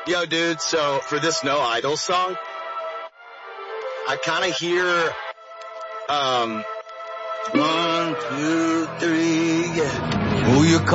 Yo, dude, so for this No Idol song, I kind of hear, 1, 2, 3, yeah. Who you call?